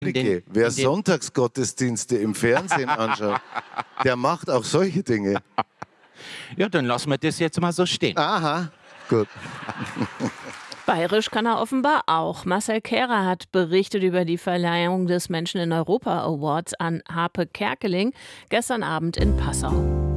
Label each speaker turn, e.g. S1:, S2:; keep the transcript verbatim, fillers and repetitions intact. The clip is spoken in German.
S1: in den,
S2: Wer
S1: in den
S2: Sonntagsgottesdienste im Fernsehen anschaut, der macht auch solche Dinge.
S1: Ja, dann lassen wir das jetzt mal so stehen.
S2: Aha, gut.
S3: Bayerisch kann er offenbar auch. Marcel Kehrer hat berichtet über die Verleihung des Menschen in Europa Awards an Harpe Kerkeling gestern Abend in Passau.